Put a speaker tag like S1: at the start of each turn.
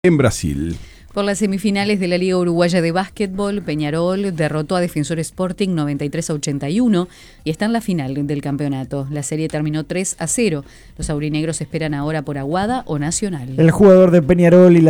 S1: en Brasil.
S2: Por las semifinales de la Liga Uruguaya de Básquetbol, Peñarol derrotó a Defensor Sporting 93-81 y está en la final del campeonato. La serie terminó 3-0. Los aurinegros esperan ahora por Aguada o Nacional.
S3: El jugador de Peñarol y la